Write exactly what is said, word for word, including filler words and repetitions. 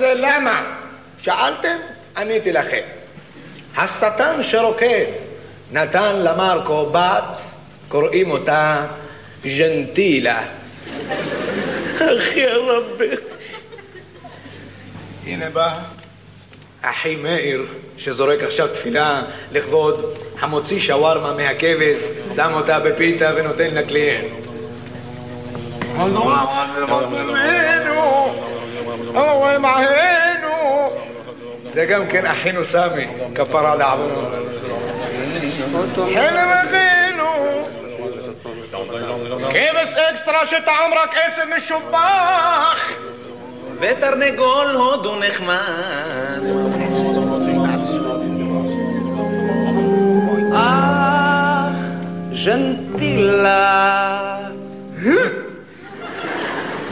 זה למה? שאלתם? עניתי לכם. השטן שרוקד נתן למרקו בת, קוראים אותה ג'נטילה. אחי הרבי. הנה בא אחי מאיר שזורק עכשיו תפילה לכבוד המוציא שווארמה מהכבש, שם אותה בפיתה ונותן לקליינט. זה גם כן אחינו סמי, כפרה לעבוד. חלם אחינו כבש אקסטרה שטעם רק עשב משובח ותרנגול הודו נחמד. אך ג'נטילה